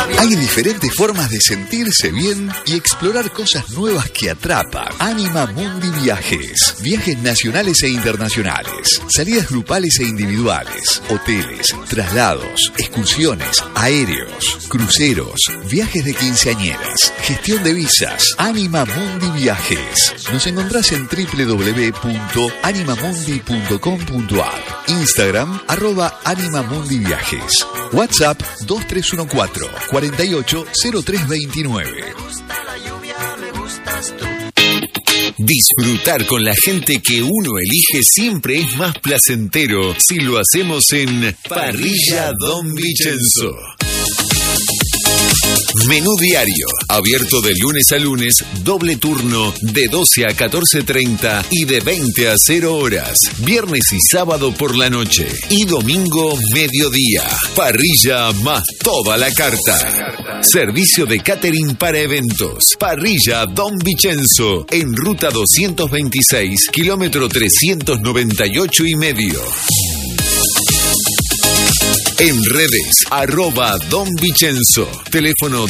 Hay diferentes formas de sentirse bien y explorar cosas nuevas que atrapan. Anima Mundi Viajes. Viajes nacionales e internacionales. Salidas grupales e individuales. Hoteles, traslados, excursiones, aéreos, cruceros, viajes de quinceañeras, gestión de visas. Anima Mundi Viajes. Nos encontrás en www.animamundi.com.ar. Instagram @animamundiviajes. WhatsApp 2314 480329. Disfrutar con la gente que uno elige siempre es más placentero si lo hacemos en Parrilla Don Vicenzo. Menú diario, abierto de lunes a lunes, doble turno de 12 a 14:30 y de 20 a 0 horas. Viernes y sábado por la noche y domingo mediodía. Parrilla más toda la carta. Servicio de catering para eventos. Parrilla Don Vicenzo, en ruta 226, kilómetro 398,5. En redes, @Don Vicenzo. Teléfono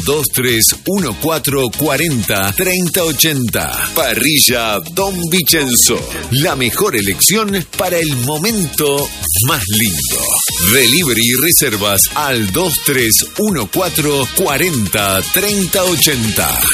2314403080. Parrilla Don Vicenzo. La mejor elección para el momento más lindo. Delivery y reservas al 2314403080.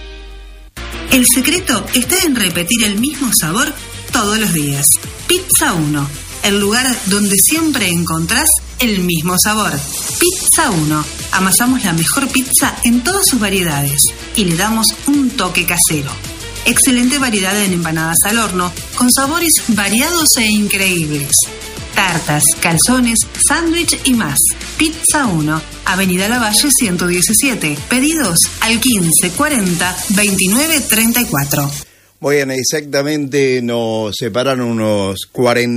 El secreto está en repetir el mismo sabor todos los días. Pizza 1, el lugar donde siempre encontrás el mismo sabor. Pizza 1. Amasamos la mejor pizza en todas sus variedades y le damos un toque casero. Excelente variedad en empanadas al horno con sabores variados e increíbles. Tartas, calzones, sándwich y más. Pizza 1, Avenida Lavalle 117. Pedidos al 1540 2934. Bueno, exactamente nos separan unos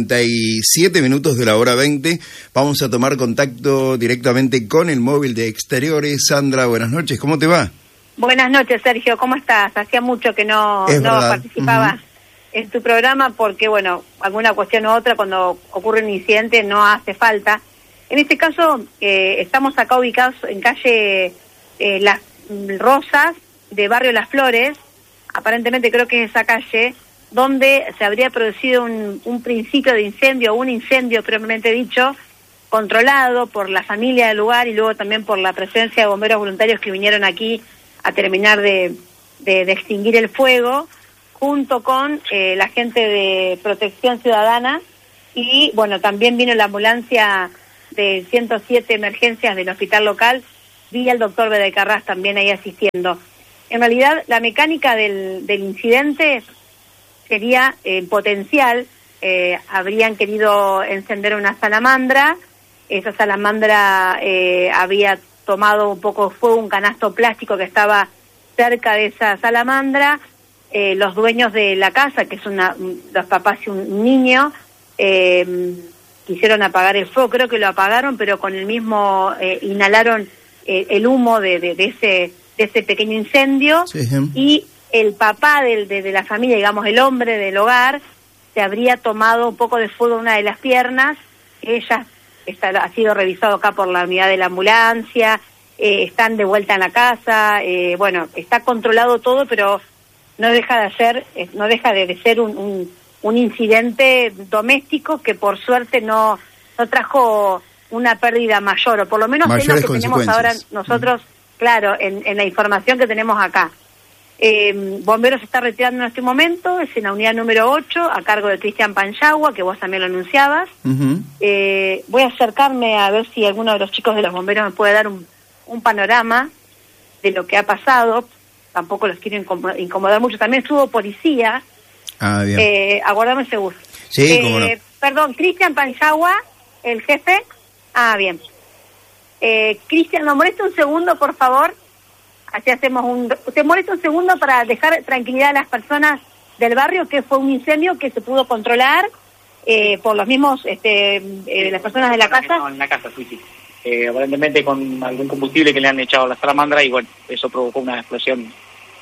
47 minutos de la hora 20. Vamos a tomar contacto directamente con el móvil de Exteriores. Sandra, buenas noches, ¿cómo te va? Buenas noches, Sergio, ¿cómo estás? Hacía mucho que no participaba en tu programa porque, bueno, alguna cuestión u otra, cuando ocurre un incidente no hace falta. En este caso, estamos acá ubicados en calle Las Rosas, de Barrio Las Flores. Aparentemente creo que es esa calle donde se habría producido un principio de incendio, un incendio propiamente dicho, controlado por la familia del lugar y luego también por la presencia de bomberos voluntarios que vinieron aquí a terminar de extinguir el fuego, junto con la gente de Protección Ciudadana y, bueno, también vino la ambulancia de 107 emergencias del hospital local, vi al doctor Bedecarrás también ahí asistiendo. En realidad, la mecánica del incidente sería potencial. Habrían querido encender una salamandra. Esa salamandra había tomado un poco de fuego, un canasto plástico que estaba cerca de esa salamandra. Los dueños de la casa, que son los papás y un niño, quisieron apagar el fuego. Creo que lo apagaron, pero con el mismo inhalaron el humo de ese pequeño incendio, sí. Y el papá de la familia, digamos el hombre del hogar, se habría tomado un poco de fuego en una de las piernas. Ella ha sido revisado acá por la unidad de la ambulancia, están de vuelta en la casa, bueno, está controlado todo, pero no deja de ser un incidente doméstico que por suerte no trajo una pérdida mayor, o por lo menos es lo que tenemos ahora nosotros. Claro, en la información que tenemos acá. Bomberos se está retirando en este momento, es en la unidad número 8, a cargo de Cristian Panchagua, que vos también lo anunciabas. Voy a acercarme a ver si alguno de los chicos de los bomberos me puede dar un panorama de lo que ha pasado. Tampoco los quiero incomodar mucho. También estuvo policía. Ah, bien. Aguardame un segundo. Sí, cómo no. Perdón, Cristian Panchagua, el jefe. Ah, bien. Cristian, ¿nos molesta un segundo, por favor? Así hacemos ¿Te molesta un segundo para dejar tranquilidad a las personas del barrio, que fue un incendio que se pudo controlar por los mismos, las personas de la casa? No, en la casa, sí. Aparentemente con algún combustible que le han echado a la salamandra y, bueno, eso provocó una explosión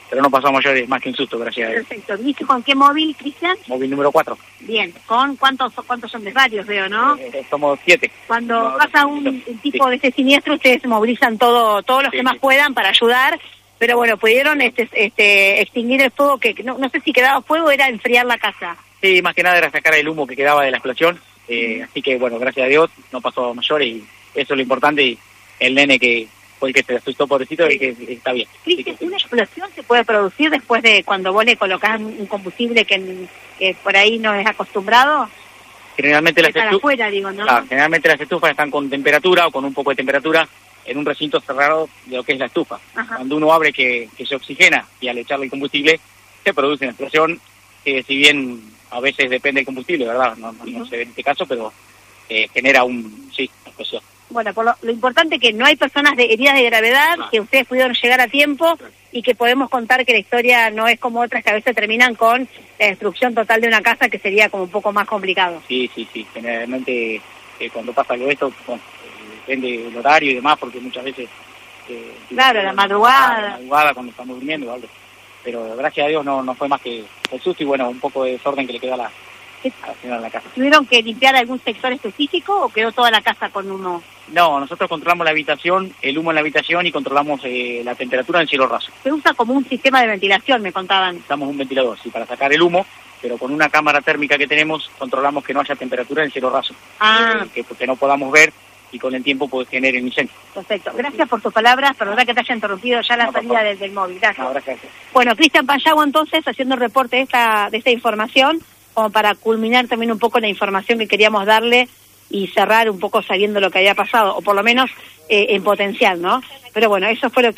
pero no pasó a mayores, más que un susto, gracias a Dios. Perfecto. ¿Viniste con qué móvil, Cristian? Móvil número 4. Bien. ¿Con cuántos son de varios, veo, no? Somos 7. Cuando pasa un tipo de este siniestro, ustedes se movilizan todos los que más puedan para ayudar, pero bueno, pudieron extinguir el fuego, que no sé si quedaba fuego, era enfriar la casa. Sí, más que nada era sacar el humo que quedaba de la explosión, así que bueno, gracias a Dios no pasó a mayores y eso es lo importante, y el nene que fue el que se asustó, pobrecito, y que está bien. Cristian, ¿una explosión se puede producir después de cuando vos le colocás un combustible que por ahí no es acostumbrado? Generalmente las estufas, afuera, digo, ¿no? Claro, generalmente las estufas están con temperatura o con un poco de temperatura en un recinto cerrado de lo que es la estufa. Ajá. Cuando uno abre que se oxigena y al echarle el combustible se produce una explosión, que si bien a veces depende del combustible, ¿verdad? No se ve en este caso, pero genera una explosión. Bueno, por lo importante es que no hay personas heridas de gravedad, claro, que ustedes pudieron llegar a tiempo, claro, y que podemos contar que la historia no es como otras que a veces terminan con la destrucción total de una casa, que sería como un poco más complicado. Sí. Generalmente cuando pasa algo de esto, bueno, depende del horario y demás, porque muchas veces... claro, la madrugada. La madrugada cuando estamos durmiendo, ¿vale? Pero gracias a Dios no fue más que el susto y bueno, un poco de desorden que le quedó a la señora en la casa. ¿Tuvieron que limpiar algún sector específico o quedó toda la casa con humo? No, nosotros controlamos la habitación, el humo en la habitación y controlamos la temperatura en el cielo raso. Se usa como un sistema de ventilación, me contaban. Usamos un ventilador, sí, para sacar el humo, pero con una cámara térmica que tenemos controlamos que no haya temperatura en el cielo raso. Que no podamos ver y con el tiempo puede generar un incendio. Perfecto. Gracias por tus palabras. Perdona que te haya interrumpido ya la salida del móvil. Gracias. No, gracias. Bueno, Cristian Payagua, entonces, haciendo el reporte de esta información, como para culminar también un poco la información que queríamos darle y cerrar un poco sabiendo lo que había pasado, o por lo menos en potencial, ¿no? Pero bueno, eso fue lo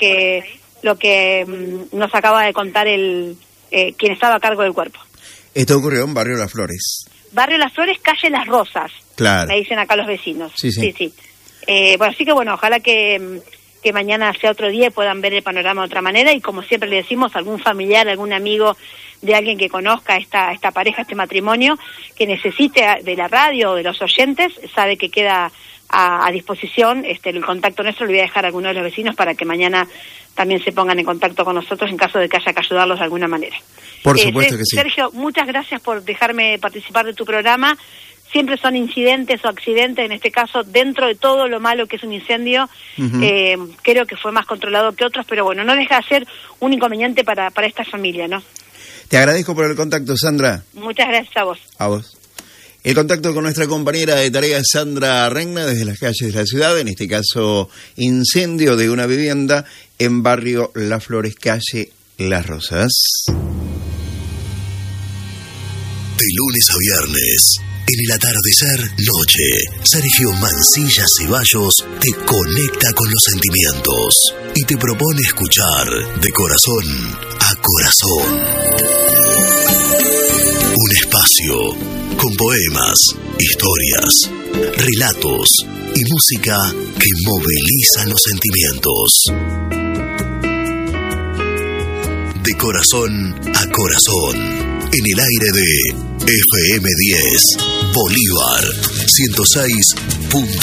que nos acaba de contar quien estaba a cargo del cuerpo. Esto ocurrió en Barrio Las Flores. Barrio Las Flores, calle Las Rosas. Claro. Me dicen acá los vecinos. Sí. Bueno, así que bueno, ojalá que mañana sea otro día y puedan ver el panorama de otra manera, y como siempre le decimos, algún familiar, algún amigo de alguien que conozca esta pareja, este matrimonio, que necesite de la radio o de los oyentes, sabe que queda a disposición el contacto nuestro. Le voy a dejar a algunos de los vecinos para que mañana también se pongan en contacto con nosotros en caso de que haya que ayudarlos de alguna manera. Por supuesto que sí. Sergio, muchas gracias por dejarme participar de tu programa. Siempre son incidentes o accidentes, en este caso, dentro de todo lo malo que es un incendio, creo que fue más controlado que otros, pero bueno, no deja de ser un inconveniente para esta familia, ¿no? Te agradezco por el contacto, Sandra. Muchas gracias a vos. A vos. El contacto con nuestra compañera de tareas, Sandra Regna, desde las calles de la ciudad, en este caso, incendio de una vivienda en Barrio Las Flores, calle Las Rosas. De lunes a viernes, en el atardecer noche, Sergio Mancilla Ceballos te conecta con los sentimientos y te propone escuchar de corazón a corazón. Un espacio con poemas, historias, relatos y música que movilizan los sentimientos. De corazón a corazón, en el aire de FM 10, Bolívar 106.